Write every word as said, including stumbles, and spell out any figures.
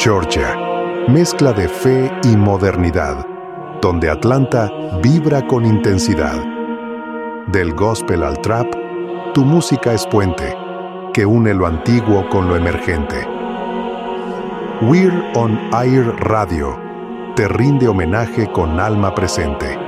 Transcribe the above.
Georgia. Mezcla de fe y modernidad, donde Atlanta vibra con intensidad. Del gospel al trap, tu música es puente, que une lo antiguo con lo emergente. We're on Air Radio te rinde homenaje con alma presente.